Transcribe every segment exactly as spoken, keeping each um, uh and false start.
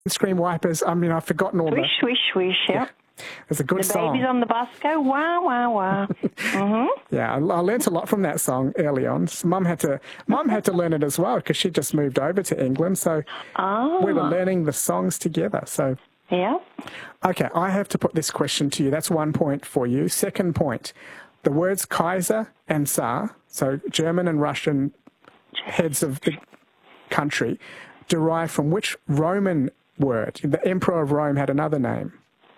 Screen wipers. I mean, I've forgotten all Swish, the... swish, swish, yep. Yeah. It's a good the song. The babies on the bus go, wah, wah, wah. Mm-hmm. Yeah, I, I learnt a lot from that song early on. So Mum had to Mum had to learn it as well because she just moved over to England. So oh. we were learning the songs together. So yeah. Okay, I have to put this question to you. That's one point for you. Second point, the words Kaiser and Tsar, so German and Russian heads of the country, derive from which Roman word? The Emperor of Rome had another name.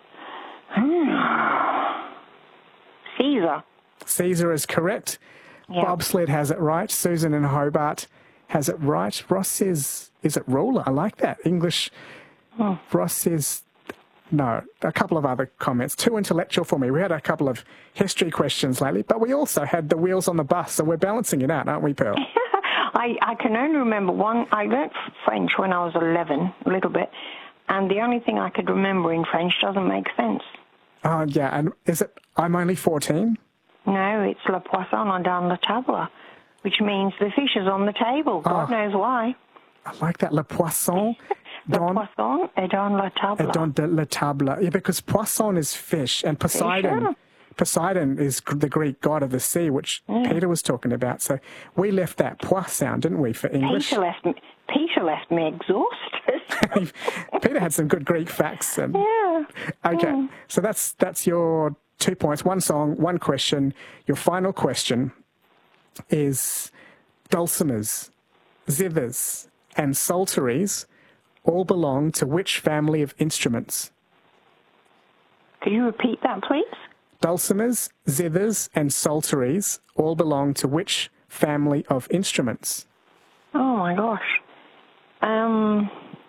Caesar. Caesar is correct. Yep. Bobsled has it right. Susan in Hobart has it right. Ross says, is it ruler? I like that. English. Hmm. Ross says, no. A couple of other comments. Too intellectual for me. We had a couple of history questions lately, but we also had the wheels on the bus, so we're balancing it out, aren't we, Pearl? I, I can only remember one. I learnt French when I was eleven, a little bit, and the only thing I could remember in French doesn't make sense. Oh, yeah. And is it, I'm only fourteen? No, it's le poisson est dans la table, which means the fish is on the table. God oh, knows why. I like that. Le poisson. Le poisson est dans la table. Est dans de la table. Yeah, because poisson is fish, and Poseidon, fish, yeah. Poseidon is the Greek god of the sea, which mm. Peter was talking about. So we left that pois sound, didn't we, for English? Peter left me, Peter left me exhausted. Peter had some good Greek facts. And, yeah. Okay, mm. so that's that's your two points, one song, one question. Your final question is dulcimers, zithers, and psalteries all belong to which family of instruments? Could you repeat that, please? Dulcimers, zithers, and psalteries all belong to which family of instruments? Oh, my gosh. Um,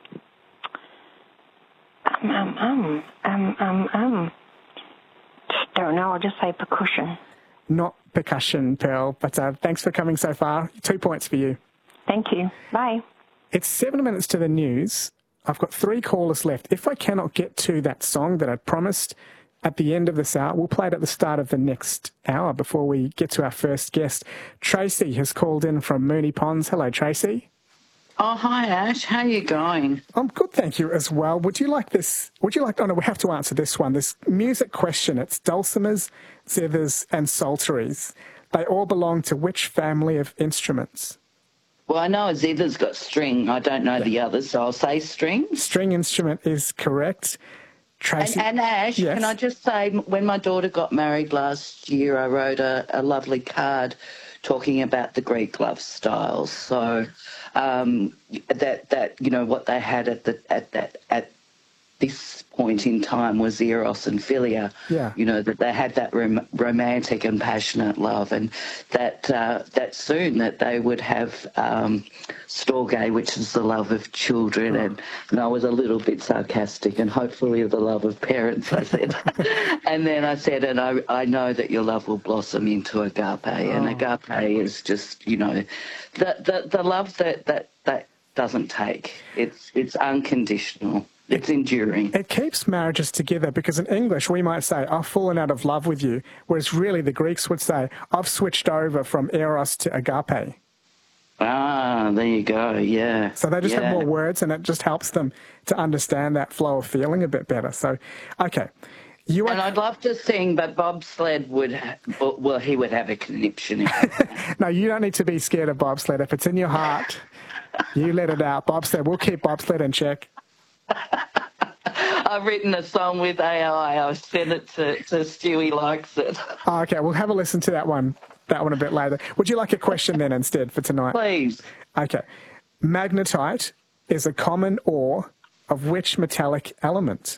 um, um, um, um, um, um. Don't know, I'll just say percussion. Not percussion, Pearl, but uh, thanks for coming so far. Two points for you. Thank you. Bye. It's seven minutes to the news. I've got three callers left. If I cannot get to that song that I promised at the end of this hour, we'll play it at the start of the next hour before we get to our first guest. Tracy has called in from Moonee Ponds. Hello, Tracy. Oh, hi, Ash. How are you going? I'm good, thank you, as well. Would you like this? Would you like... Oh, no, we have to answer this one. This music question. It's dulcimers, zithers, and psalteries. They all belong to which family of instruments? Well, I know a zither's got string. I don't know yeah. the others, so I'll say string. String instrument is correct. Tracy. And, and Ash, yes. Can I just say, when my daughter got married last year, I wrote a, a lovely card talking about the Greek love styles. So um, that that you know what they had at the at that at this point in time was Eros and Philia. Yeah. You know, that they had that rom- romantic and passionate love, and that uh, that soon that they would have um, storge, which is the love of children, oh. and, and I was a little bit sarcastic, and hopefully the love of parents, I said. And then I said, and I, I know that your love will blossom into agape, oh. and agape is just, you know, the, the, the love that, that, that doesn't take. It's it's unconditional. It's enduring. It keeps marriages together because in English we might say, I've fallen out of love with you, whereas really the Greeks would say, I've switched over from eros to agape. Ah, there you go, yeah. So they just yeah. have more words and it just helps them to understand that flow of feeling a bit better. So, okay. You are... And I'd love to sing, but bobsled would, ha- well, he would have a conniption. No, you don't need to be scared of bobsled. If it's in your heart, you let it out. Bobsled, we'll keep bobsled in check. I've written a song with A I. I've sent it to, to Stu. He likes it. Oh, okay, we'll have a listen to that one, that one a bit later. Would you like a question then instead for tonight? Please. Okay. Magnetite is a common ore of which metallic element?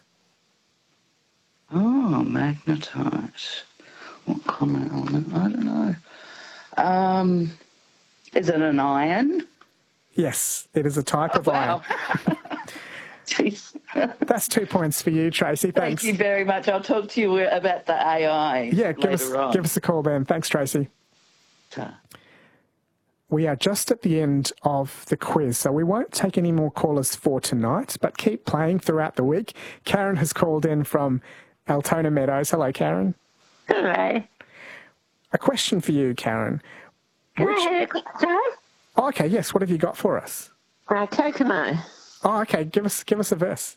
Oh, magnetite. What common element? I don't know. Um, is it an iron? Yes, it is a type oh, of wow. iron. Jeez. That's two points for you, Tracy. Thanks. Thank you very much. I'll talk to you about the A I yeah, give later us, on. give us a call then. Thanks, Tracy. Ta. We are just at the end of the quiz, so we won't take any more callers for tonight, but keep playing throughout the week. Karen has called in from Altona Meadows. Hello, Karen. Hello. A question for you, Karen. Can Which... I have a question? Oh, okay, yes. What have you got for us? Uh, Kokomo. Oh, okay. Give us give us a verse.